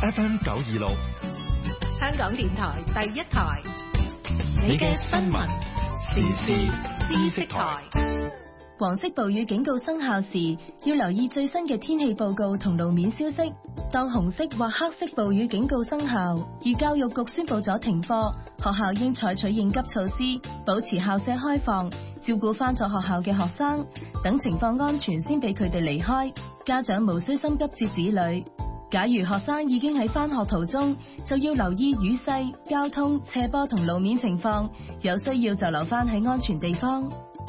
FM 926， 香港電台第一台，你嘅新聞時事知識台。 黃色暴雨警告生效時，要留意最新嘅天氣報告同路面消息。當紅色或黑色暴雨警告生效，而教育局宣布咗停課，學校應採取應急措施，保持校舍開放，照顧返咗學校嘅學生，等情況安全先俾佢哋離開。家長無需心急接子女。假如學生已經喺返學途中，就要留意雨勢、交通、斜坡同路面情況，有需要就留返喺安全地方。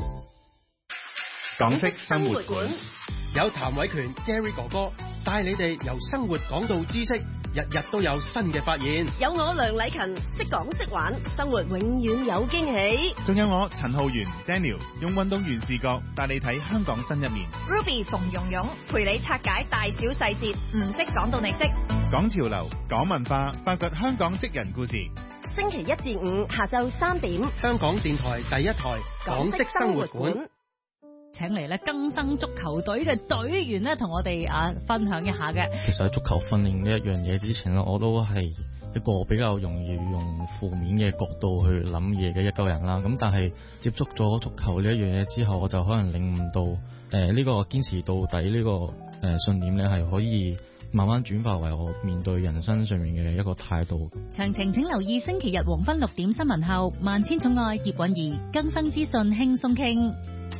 港式生活館有譚偉權 Gary 哥哥帶你哋由生活講到知識，日日都有新嘅發現。 有我梁禮勤識講識玩，生活永遠有驚喜。 仲有我陳浩源 Daniel 用運動員視角帶你睇香港新一面。 Ruby 馮蓉蓉陪你拆解大小細節，唔識講到你識。 講潮流，講文化，發掘香港職人故事。 星期一至五下晝3點， 香港電台第一台港式生活館。 請嚟咧更生足球隊嘅隊員咧，同我哋分享一下嘅。 其實喺足球訓練呢一樣嘢之前咧，我都係一個比較容易用負面嘅角度去諗嘢嘅一個人啦。咁但係接觸咗足球呢一樣嘢之後，我就可能領悟到呢個堅持到底呢個信念咧，係可以慢慢轉化為我面對人生上面嘅一個態度。 詳情請留意星期日黃昏6點新聞後，萬千寵愛葉韻儀更生資訊輕鬆傾。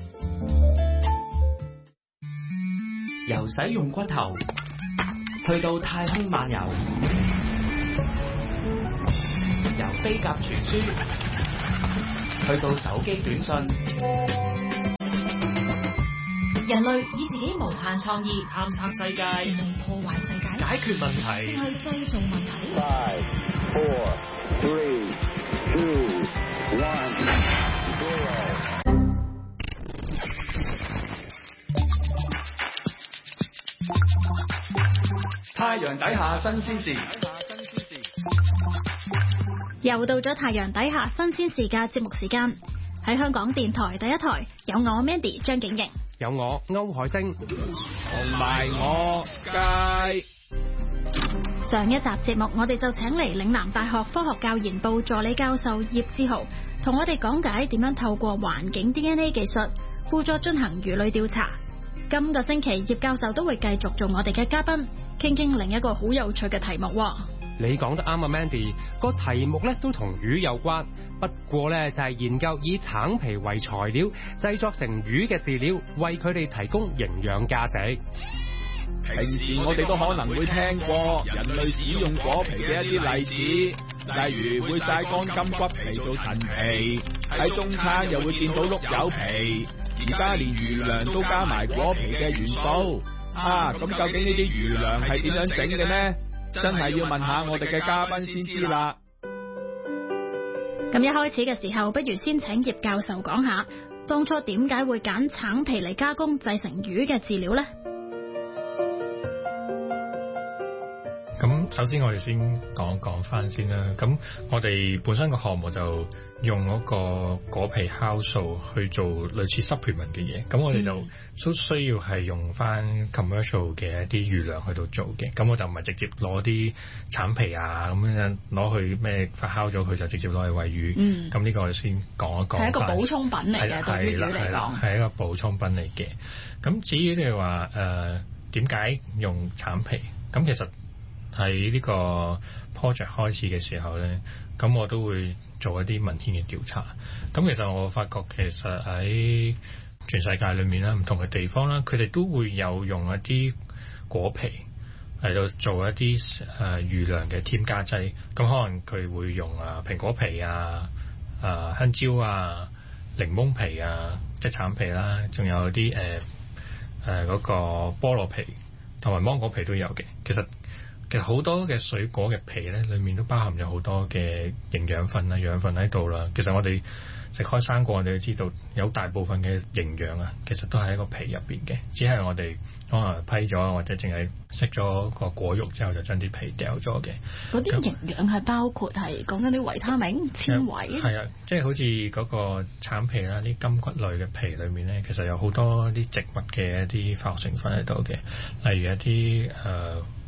由使用骨頭去到太空漫遊，由飛鴿傳書去到手機短信， 人類以自己無限創意探索世界， 定係破壞世界？ 解決問題， 定係製造問題？ 5, 4, 3, 2, 1, 0。 太陽底下新鮮事， 又到咗太陽底下新鮮事嘅節目時間。喺香港電台第一台，有我 Mandy 張景瑩， 有我歐海星， 同埋我佳。 上一集節目，我哋就請嚟嶺南大學科學教研部助理教授葉志豪，同我哋講解點樣透過環境 DNA 技術輔助進行魚類調查。今個星期，葉教授都會繼續做我哋嘅嘉賓，傾傾另一個好有趣嘅題目。 你講得啱啊 Mandy， 個題目咧都同魚有關，不過咧就係研究以橙皮為材料製作成魚嘅飼料，為佢哋提供營養價值。 平時我哋都可能會聽過人類使用果皮嘅一啲例子，例如會曬乾金骨皮做陳皮，喺中餐又會見到碌柚皮，而家連魚糧都加埋果皮嘅元素。咁究竟呢啲魚糧係點樣整嘅呢？真係要問下我哋嘅嘉賓先知啦。 咁一開始嘅時候，不如先請葉教授講下，當初點解會揀橙皮嚟加工製成魚嘅飼料呢？ 咁首先我哋先講翻先啦。咁我哋本身個項目就用嗰個果皮酵素去做類似 supplement 嘅嘢。咁我哋就都需要係用翻 commercial 嘅一啲魚糧去到做嘅。咁我就唔係直接攞啲橙皮啊咁樣攞去咩發酵咗佢就直接攞去餵魚。咁呢個我哋先講一講。 係一個補充品嚟嘅，對於魚嚟講。 係一個補充品嚟嘅。咁至於你話點解用橙皮？咁其實喺呢個 project 開始嘅時候咧，咁我都會做一啲問卷嘅調查。咁其實我發覺其實喺全世界裏面啦，唔同嘅地方啦，佢哋都會有用一啲果皮嚟到做一啲魚糧嘅添加劑。咁可能佢會用蘋果皮香蕉檸檬皮即係橙皮啦，仲有啲嗰個菠蘿皮同埋芒果皮都有嘅。其實好多嘅水果嘅皮咧，裏面都包含咗好多嘅營養分養分喺度啦。其實我哋食開生果，我哋都知道有大部分嘅營養其實都喺個皮入邊嘅，只係我哋可能批咗或者淨係食咗個果肉之後就將啲皮掉咗嘅。 嗰啲營養係包括係講緊啲維他命、纖維。係即係好似嗰個橙皮啦，啲柑橘類嘅皮裏面咧，其實有好多啲植物嘅一啲化學成分喺度嘅，例如一啲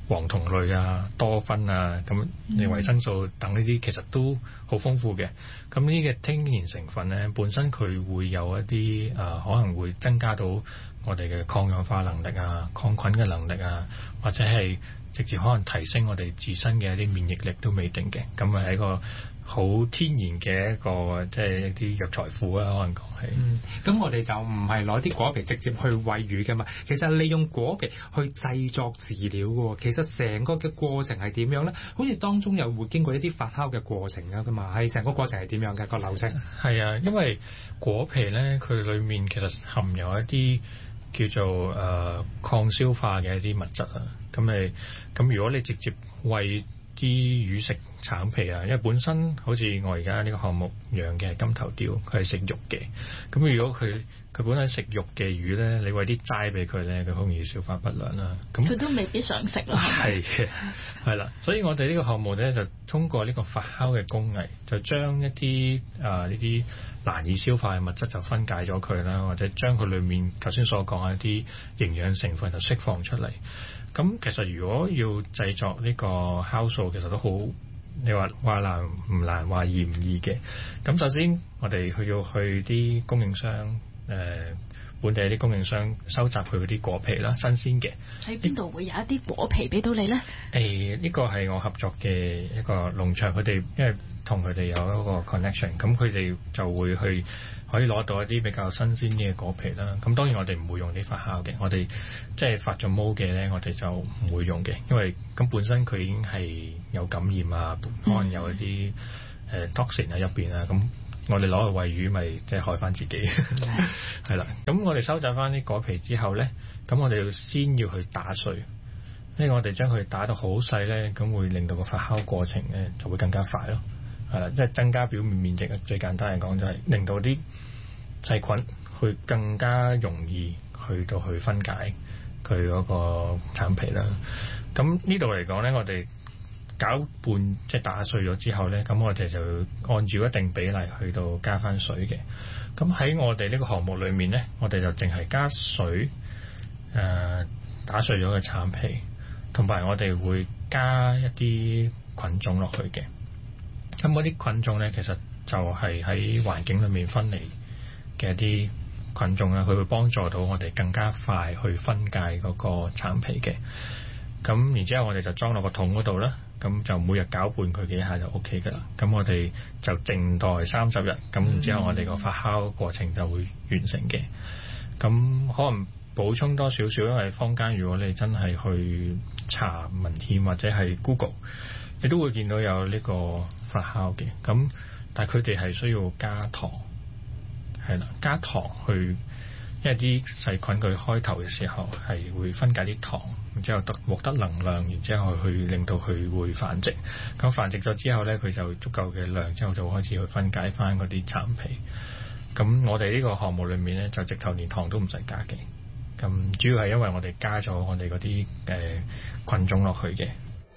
黃酮類啊、多酚啊，咁維生素等呢啲其實都好豐富嘅。咁呢嘅天然成分咧，本身佢會有一啲可能會增加到我哋嘅抗氧化能力啊、抗菌嘅能力啊，或者係直接可能提升我哋自身嘅一啲免疫力都未定嘅。咁係一個好天然嘅一個即係一啲藥材庫啦，可能講係。 咁我哋就唔係攞啲果皮直接去餵魚㗎嘛，其實利用果皮去製作飼料喎。其實成個嘅過程係點樣咧？好似當中又會經過一啲發酵嘅過程㗎嘛，係成個過程係點樣嘅個流程？ 係啊，因為果皮咧，佢裡面其實含有一啲叫做抗消化嘅一啲物質啊。咁如果你直接餵啲魚食橙皮啊，因為本身好似我而家呢個項目養嘅係金頭雕，佢係食肉嘅。咁如果佢本身食肉嘅魚咧，你餵啲齋俾佢咧，佢好容易消化不良啦。咁佢都未必想食啦。 係嘅，係啦。所以我哋呢個項目咧就通過呢個發酵嘅工藝，就將一啲呢啲難以消化嘅物質就分解咗佢啦，或者將佢裡面頭先所講一啲營養成分就釋放出嚟。咁其實如果要製作呢個酵素，其實都好，你話難唔難，話易唔易嘅。咁首先我哋要去啲供應商，本地啲供應商收集佢嗰啲果皮啦，新鮮嘅。 喺邊度會有一啲果皮俾到你呢？ 呢個係我合作嘅一個農場，佢哋因為同佢哋有一個 connection， 咁佢哋就會去可以攞到一啲比較新鮮嘅果皮啦。咁當然我哋唔會用啲發酵嘅，我哋即係發咗毛嘅咧，我哋就唔會用嘅，因為咁本身佢已經係有感染啊，可能有一啲toxin 喺入邊啊，咁我哋攞去餵魚咪即係害翻自己，係啦。咁我哋收集翻啲果皮之後咧，咁我哋先要去打碎，因為我哋將佢打到好細咧，咁會令到個發酵過程咧就會更加快咯。係啦，即係增加表面面積。最簡單嚟講，就係令到啲細菌去更加容易去到去分解佢嗰個橙皮啦。咁呢度嚟講咧，我哋攪拌即係打碎咗之後咧，咁我哋就按照一定比例去到加翻水嘅。咁喺我哋呢個項目裏面咧，我哋就淨係加水，打碎咗嘅橙皮，同埋我哋會加一啲菌種落去嘅。咁嗰啲菌種咧，其實就係喺環境裏面分離嘅一啲菌種啦，佢會幫助到我哋更加快去分解嗰個橙皮嘅。咁然之後我哋就裝落個桶嗰度啦，咁就每日攪拌佢幾下就 OK 㗎啦。咁我哋就靜待30日，咁然之後我哋個發酵過程就會完成嘅。咁可能補充多少少，因為坊間如果你真係去查文獻或者係 Google，你都會見到有呢個發酵嘅。咁但係佢哋係需要加糖，係啦，加糖去，因為啲細菌佢開頭嘅時候係會分解啲糖，然之後獲得能量，然之後去令到佢會繁殖。咁繁殖咗之後咧，佢就足夠嘅量之後就開始去分解翻嗰啲橙皮。咁我哋呢個項目裏面咧，就直頭連糖都唔使加嘅。咁主要係因為我哋加咗我哋嗰啲菌種落去嘅。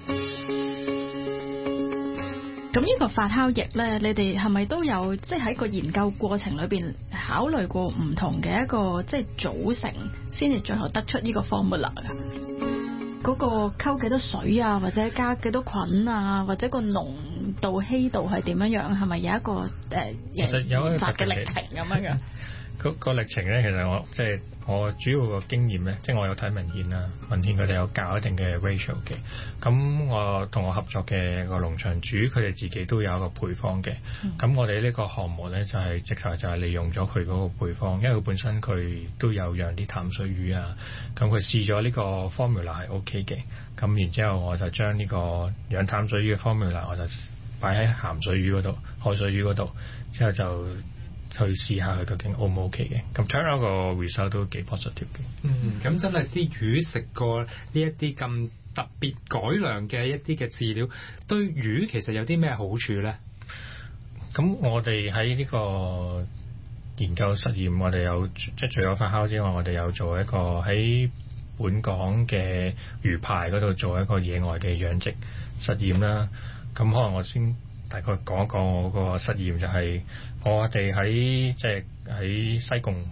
咁呢個發酵液咧，你哋係咪都有即係喺個研究過程裏邊考慮過唔同嘅一個即係組成，先至最後得出呢個 formula 㗎？嗰個溝幾多水啊，或者加幾多菌啊，或者個濃度稀度係點樣樣？係咪有一個研發嘅歷程咁樣樣？ 嗰個歷程咧，其實我主要個經驗咧，即係我有睇文獻啦，文獻佢哋有教一定嘅 ratio 嘅。咁我同我合作嘅個農場主，佢哋自己都有一個配方嘅。咁我哋呢個項目咧，就係直頭就係利用咗佢嗰個配方，因為佢本身佢都有養啲淡水魚啊。咁佢試咗呢個 formula 係 OK 嘅。咁然之後我就將呢個養淡水魚嘅 formula 我就擺喺鹹水魚嗰度、海水魚嗰度，之後就去試下佢究竟 O 唔 OK 嘅，咁 turn out 個 result 都幾 positive 嘅。 咁真係啲魚食過呢一啲咁特別改良嘅一啲嘅飼料，對魚其實有啲咩好處咧？ 咁我哋喺呢個研究實驗，我哋有即係除咗發酵之外，我哋有做一個喺本港嘅魚排嗰度做一個野外嘅養殖實驗啦。咁可能我先大概講一講我個實驗，就係我哋喺即係喺西貢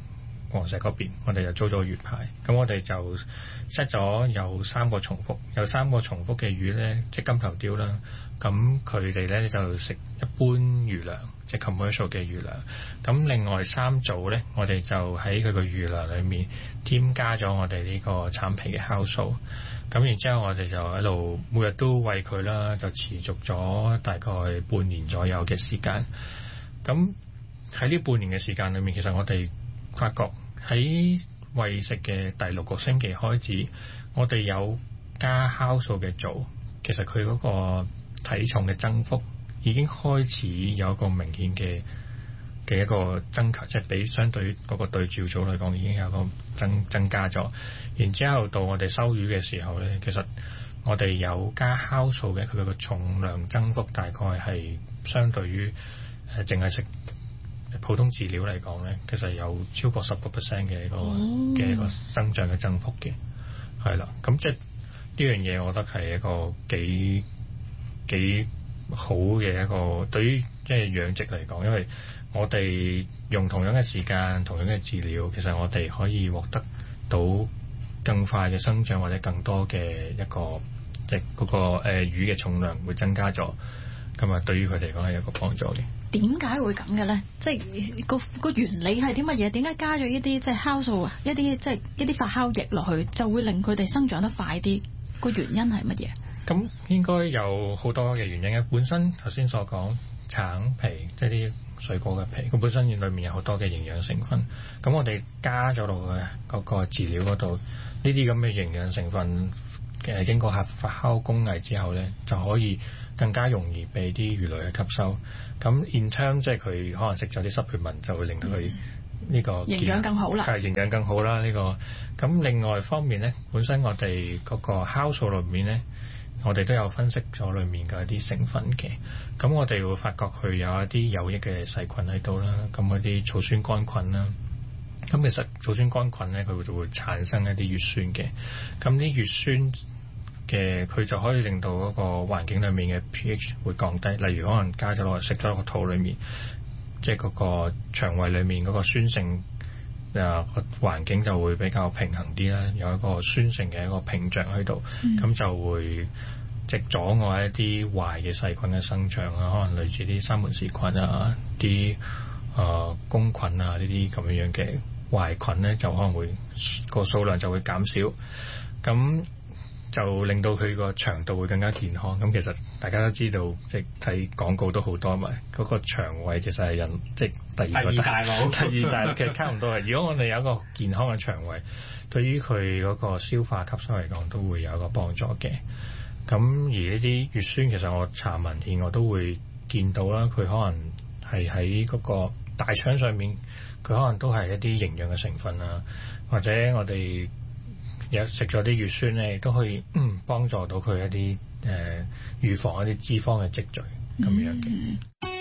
黃石嗰邊，我哋就租咗魚排，咁我哋就 set 咗有3個重複嘅魚咧，即係金頭鯛啦。咁佢哋咧就食一般魚糧，即係 commercial 嘅魚糧。咁另外3組咧，我哋就喺佢個魚糧裏面添加咗我哋呢個橙皮嘅酵素。咁然之後我哋就喺度每日都餵佢啦，就持續咗大概半年左右嘅時間。咁喺呢半年嘅時間裏面，其實我哋發覺喺餵食嘅第6個星期開始，我哋有加酵素嘅做，其實佢嗰個體重嘅增幅已經開始有一個明顯嘅一個增強，即係比相對嗰個對照組嚟講已經有個增加咗。然之後到我哋收魚嘅時候咧，其實我哋有加酵素嘅，佢個重量增幅大概係相對於淨係食普通飼料嚟講咧，其實有超過10% 嘅一個增長嘅增幅嘅，係啦。咁即係呢樣嘢，我覺得係一個幾好嘅一個對於即係養殖嚟講，因為我哋用同樣嘅時間、同樣嘅飼料，其實我哋可以獲得到更快嘅生長或者更多嘅一個即係嗰個魚嘅重量會增加咗，咁啊對於佢哋嚟講係有個幫助嘅。 點解會咁嘅咧？即係個原理係啲乜嘢？點解加咗呢啲即係酵素啊？一啲發酵液落去，就會令佢哋生長得快啲？個原因係乜嘢？ 咁應該有好多嘅原因嘅。本身頭先所講橙皮，即係啲水果嘅皮，佢本身裏面有好多嘅營養成分。咁我哋加咗落去嗰個飼料嗰度，呢啲咁嘅營養成分經過發酵工藝之後咧，就可以更加容易被啲魚類去吸收。咁 in turn 即係佢可能食咗啲supplement，就會令到佢呢個營養更好啦。 係營養更好啦呢個。咁另外方面咧，本身我哋嗰個酵素裏面咧，我哋都有分析咗裏面嘅一啲成分嘅。咁我哋會發覺佢有一啲有益嘅細菌喺度啦，咁嗰啲草酸桿菌啦。咁其實草酸桿菌咧，佢就會產生一啲乙酸嘅。咁啲乙酸嘅佢就可以令到嗰個環境裏面嘅 pH 會降低，例如可能加咗落去食咗個肚裏面，即係嗰個腸胃裏面嗰個酸性個環境就會比較平衡啲啦，有一個酸性嘅一個屏障喺度，咁就會即係阻礙一啲壞嘅細菌嘅生長啊，可能類似啲沙門氏菌啊、啲弓菌啊呢啲咁樣嘅壞菌咧，就可能會個數量就會減少，咁就令到佢個腸道會更加健康。咁其實大家都知道，即係睇廣告都好多嘛，嗰個腸胃其實係人即係第二大腦，第二大腦其實差唔多嘅。如果我哋有一個健康嘅腸胃，對於佢嗰個消化吸收嚟講，都會有一個幫助嘅。咁而呢啲乙酸，其實我查文獻我都會見到啦，佢可能係喺嗰個大腸上面，佢可能都係一啲營養嘅成分啊，或者我哋有食咗啲乙酸咧，都可以幫助到佢一啲預防一啲脂肪嘅積聚咁樣嘅。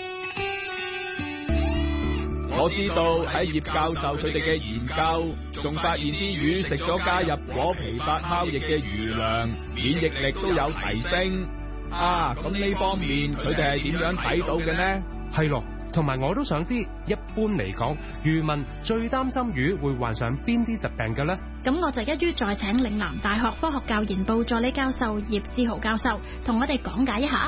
我知道喺葉教授佢哋嘅研究，仲發現啲魚食咗加入果皮發酵液嘅魚糧，免疫力都有提升。咁呢方面佢哋係點樣睇到嘅呢？ 係咯，同埋我都想知，一般嚟講，漁民最擔心魚會患上邊啲疾病嘅呢？ 咁我就一於再請嶺南大學科學教研部助理教授葉志豪教授同我哋講解一下。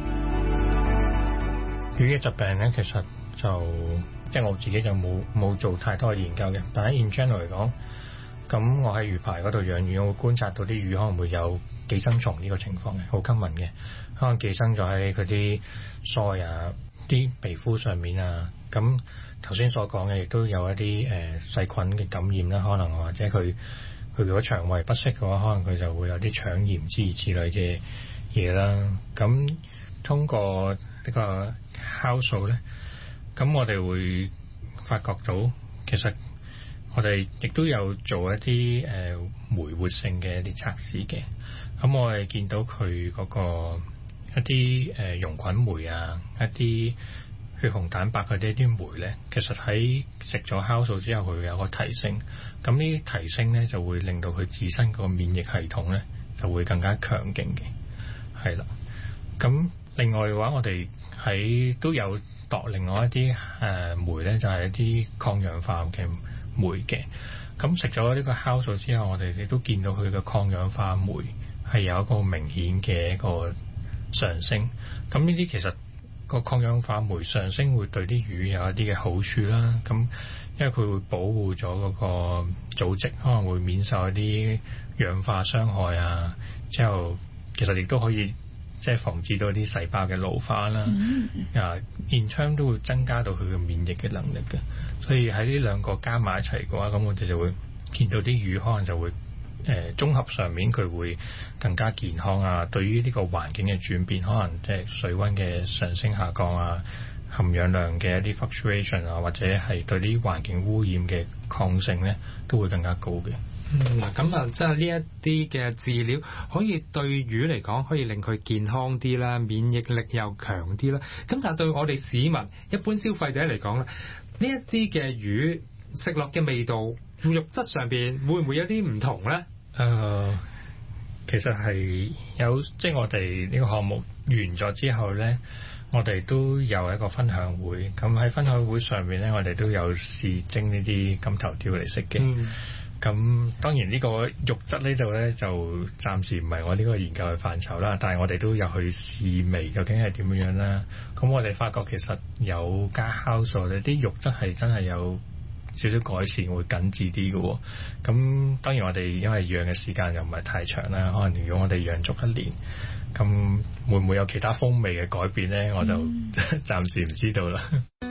魚嘅疾病咧，其實就即係我自己就冇做太多嘅研究嘅，但喺 in general 嚟講，咁我喺魚排嗰度養魚，我會觀察到啲魚可能會有寄生蟲呢個情況嘅，好 common嘅，可能寄生咗喺佢啲腮啊、啲皮膚上面啊。咁頭先所講嘅亦都有一啲細菌嘅感染啦，可能或者佢如果腸胃不適嘅話，可能佢就會有啲腸炎之類嘅嘢啦。咁通過呢個酵素咧，咁我哋會發覺到其實我哋亦都有做一啲酶活性嘅一啲測試嘅。咁我哋見到佢嗰個一啲溶菌酶啊，一啲血紅蛋白嗰啲酶咧，其實喺食咗酵素之後，佢會有個提升。咁呢啲提升咧，就會令到佢自身個免疫系統咧就會更加強勁嘅。係啦。咁另外嘅話，我哋都有度另外一啲酶咧，就係一啲抗氧化嘅酶嘅。咁食咗呢個酵素之後，我哋亦都見到佢嘅抗氧化酶係有一個明顯嘅一個上升。咁呢啲其實個抗氧化酶上升會對啲魚有一啲嘅好處啦。咁因為佢會保護咗嗰個組織，可能會免受一啲氧化傷害啊。之後其實亦都可以即係防止到啲細胞嘅老化啦。現槍都會增加到佢嘅免疫嘅能力嘅。所以喺呢兩個加埋一齊嘅話，咁我哋就會見到啲魚可能就會綜合上面佢會更加健康啊。對於呢個環境嘅轉變，可能即係水溫嘅上升下降啊，含氧量嘅一啲 fluctuation 啊，或者係對啲環境污染嘅抗性咧，都會更加高嘅。 嗱，咁啊，即係呢一啲嘅飼料可以對魚嚟講，可以令佢健康啲啦，免疫力又強啲啦。咁但係對我哋市民、一般消費者嚟講咧，呢一啲嘅魚食落嘅味道、肉質上邊會唔會有啲唔同咧？ 其實係有，即係我哋呢個項目完咗之後咧，我哋都有一個分享會。咁喺分享會上面咧，我哋都有試蒸呢啲金頭雕嚟食嘅。咁當然呢個肉質呢度咧就暫時唔係我呢個研究嘅範疇啦，但係我哋都有去試味究竟係點樣啦。咁我哋發覺其實有加酵素咧，啲肉質係真係有少少改善，會緊緻啲嘅。咁當然我哋因為養嘅時間又唔係太長啦，可能如果我哋養足1年，咁會唔會有其他風味嘅改變咧？我就暫時唔知道啦。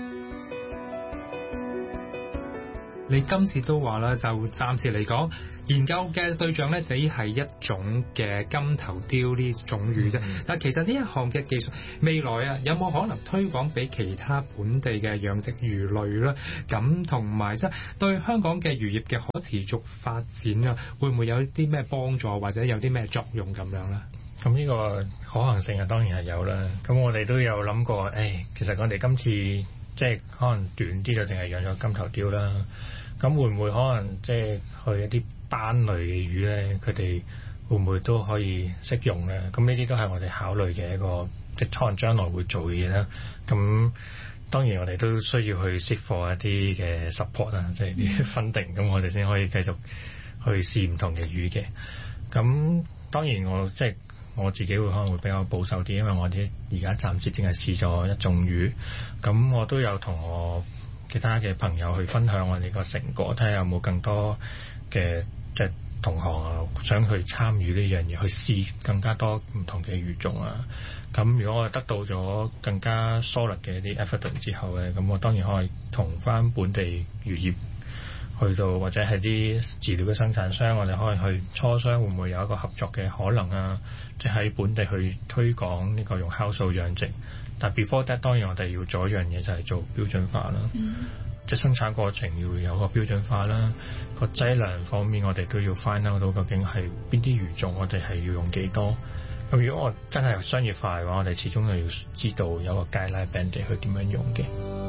你今次都話啦，就暫時嚟講，研究嘅對象咧只係一種嘅金頭雕呢種魚啫。但係其實呢一項嘅技術，未來啊有冇可能推廣俾其他本地嘅養殖魚類咧？咁同埋即係對香港嘅漁業嘅可持續發展啊，會唔會有啲咩幫助或者有啲咩作用咁樣咧？ 咁呢個可行性啊，當然係有啦。咁我哋都有諗過，其實我哋今次即係可能短啲就淨係養咗金頭雕啦。咁會唔會可能即係去一啲斑類嘅魚咧？佢哋會唔會都可以適用咧？咁呢啲都係我哋考慮嘅一個即係可能將來會做嘅嘢啦。咁當然我哋都需要去釋放一啲嘅 support 啊，即係啲 funding，咁我哋先可以繼續去試唔同嘅魚嘅。咁當然我自己會可能會比較保守啲，因為我哋而家暫時淨係試咗一種魚。咁我都有同我其他嘅朋友去分享我哋個成果，睇下有冇更多嘅即係同行啊，想去參與呢樣嘢，去試更加多唔同嘅魚種啊。咁如果我得到咗更加 solid 嘅一啲 evidence 之後咧，咁我當然可以同翻本地漁業去到，或者係啲飼料嘅生產商，我哋可以去磋商會唔會有一個合作嘅可能啊，即係喺本地去推廣呢個用酵素養殖。但 before that 當然我哋要做一樣嘢，就係做標準化啦。即係生產過程要有個標準化啦，個劑量方面我哋都要 find out 到究竟係邊啲魚種我哋係要用幾多。咁如果我真係商業化嘅話，我哋始終係要知道有個 guideline band 去點樣用嘅。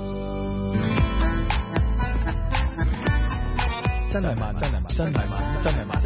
真係問，真係問，真係問，真係問，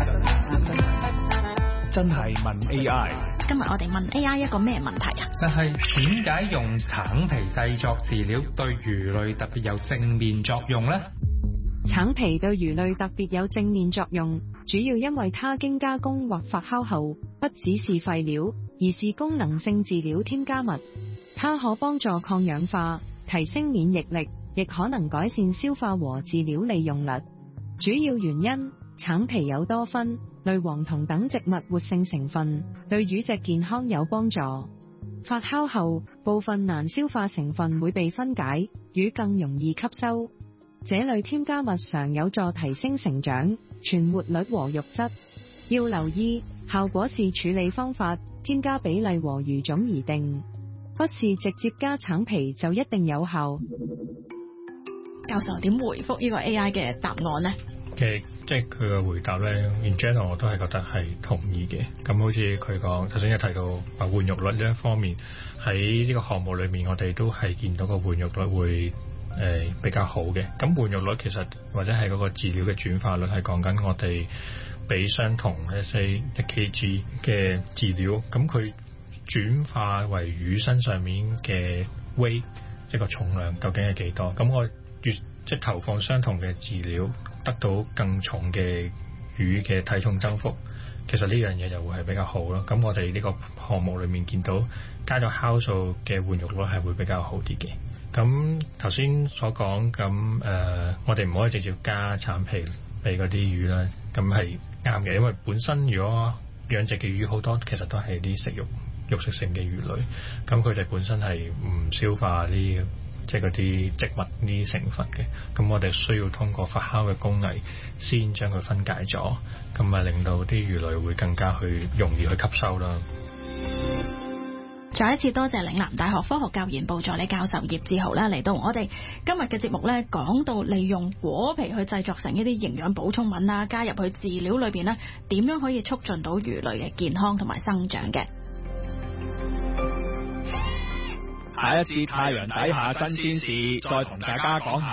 真係問 AI。 今日我哋問 AI 一個咩問題啊？ 就係點解用橙皮製作飼料對魚類特別有正面作用呢？ 橙皮對魚類特別有正面作用，主要因為它經加工或發酵後，不只是廢料，而是功能性飼料添加物。它可幫助抗氧化，提升免疫力，亦可能改善消化和飼料利用率。主要原因，橙皮有多酚、類黃酮等植物活性成分，對魚隻健康有幫助。發酵後，部分難消化成分會被分解，魚更容易吸收。這類添加物常有助提升成長、存活率和肉質。要留意，效果是處理方法、添加比例和魚種而定，不是直接加橙皮就一定有效。 教授點回覆呢個 AI 嘅答案呢？ 其實即係佢嘅回答咧 in general 我都係覺得係同意嘅。咁好似佢講，頭先一提到話換肉率呢一方面，喺呢個項目裏面，我哋都係見到個換肉率會比較好嘅。咁換肉率其實或者係嗰個飼料嘅轉化率係講緊我哋俾相同1 kg 嘅飼料，咁佢轉化為魚身上面嘅 weight， 即係個重量究竟係幾多？咁我越即係投放相同嘅飼料，得到更重嘅魚嘅體重增幅，其實呢樣嘢就會係比較好咯。咁我哋呢個項目裏面見到加咗酵素嘅換肉率係會比較好啲嘅。咁頭先所講咁我哋唔可以直接加橙皮俾嗰啲魚啦，咁係啱嘅，因為本身如果養殖嘅魚好多其實都係啲食肉食性嘅魚類，咁佢哋本身係唔消化啲即係嗰啲植物呢啲成分嘅，咁我哋需要通過發酵嘅工藝先將佢分解咗，咁咪令到啲魚類會更加容易去吸收啦。 再一次多謝嶺南大學科學教研部助理教授葉志豪嚟到我哋今日嘅節目咧，講到利用果皮去製作成一啲營養補充品啦，加入去飼料裏邊咧，點樣可以促進到魚類嘅健康同埋生長嘅。 下一節太陽底下新鮮事，再同大家講下。